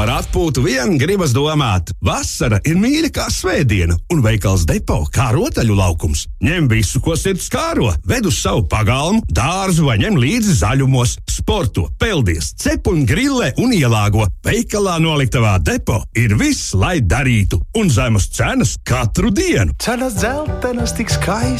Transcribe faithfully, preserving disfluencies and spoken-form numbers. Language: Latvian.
Par atpūtu vien gribas domāt. Vasara ir mīļa kā svētdiena, un veikals Depo kā rotaļu laukums. Ņem visu, ko sirds kāro, ved uz savu pagalmu, dārzu vai ņem līdzi zaļumos, sporto, peldies, cep un grillē un ielāgo. Veikalā noliktavā Depo ir viss, lai darītu, un zemes cenas katru dienu. Cenas dzeltenas tik skaistas.